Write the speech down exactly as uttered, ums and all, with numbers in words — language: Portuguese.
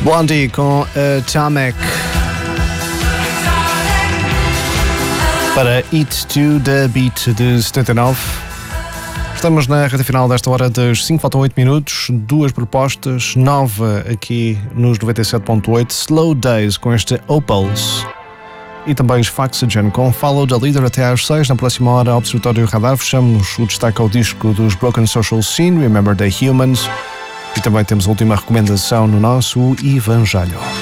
Blondie com Atomic para It to the Beat de setenta e nove. Estamos na reta final desta hora das cinco, faltam oito minutos, duas propostas, nova aqui nos noventa e sete ponto oito, Slow Days com este Opals e também os Faxogen com Follow the Leader até às seis. Na próxima hora, Observatório Radar, fechamos o destaque ao disco dos Broken Social Scene, Remember the Humans, e também temos a última recomendação no nosso Evangelho.